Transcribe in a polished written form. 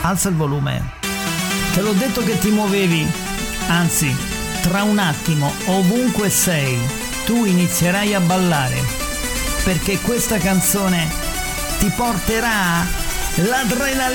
Alza il volume. Te l'ho detto che ti muovevi. Anzi, tra un attimo, ovunque sei, tu inizierai a ballare. Perché questa canzone ti porterà l'adrenalina.